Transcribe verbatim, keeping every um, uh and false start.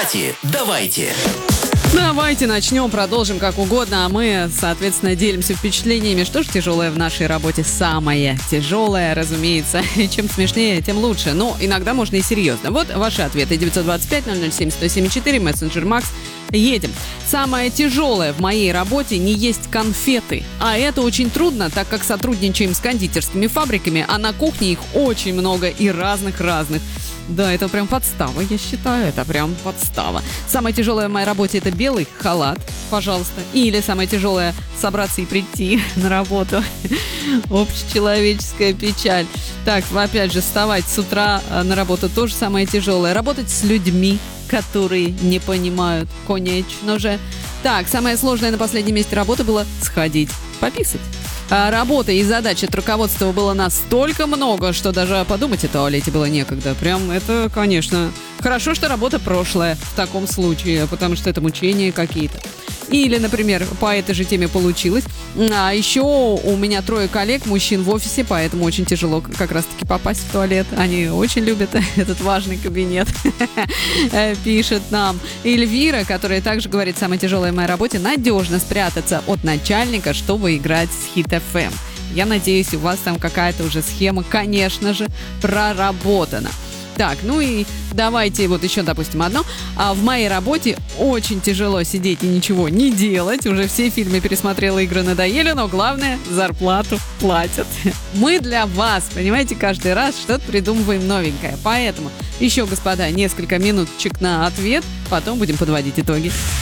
Кстати, давайте. Давайте начнем, продолжим как угодно, а мы, соответственно, делимся впечатлениями. Что же тяжелое в нашей работе? Самое тяжелое, разумеется. И чем смешнее, тем лучше. Но иногда можно и серьезно. Вот ваши ответы. девятьсот двадцать пять ноль ноль семь сто семь четыре, мессенджер Макс. Едем. Самое тяжелое в моей работе не есть конфеты. А это очень трудно, так как сотрудничаем с кондитерскими фабриками, а на кухне их очень много и разных-разных. Да, это прям подстава, я считаю, это прям подстава. Самое тяжелое в моей работе — это белый халат, пожалуйста. Или самое тяжелое — собраться и прийти на работу. Общечеловеческая печаль. Так, опять же, вставать с утра на работу тоже самое тяжелое. Работать с людьми, которые не понимают, конечно же. Так, самое сложное на последнем месте работы было сходить пописать. А работы и задач от руководства было настолько много, что даже подумать о туалете было некогда. Прям это, конечно, хорошо, что работа прошлая в таком случае, потому что это мучения какие-то. Или, например, по этой же теме получилось. А еще у меня трое коллег, мужчин в офисе, поэтому очень тяжело как раз-таки попасть в туалет. Они очень любят этот важный кабинет, пишет нам Эльвира, которая также говорит: самое тяжелое в моей работе — надежно спрятаться от начальника, чтобы играть с Хит эф эм. Я надеюсь, у вас там какая-то уже схема, конечно же, проработана. Так, ну и давайте вот еще, допустим, одно. А в моей работе очень тяжело сидеть и ничего не делать. Уже все фильмы пересмотрела, игры надоели, но главное, зарплату платят. Мы для вас, понимаете, каждый раз что-то придумываем новенькое. Поэтому еще, господа, несколько минуточек на ответ, потом будем подводить итоги.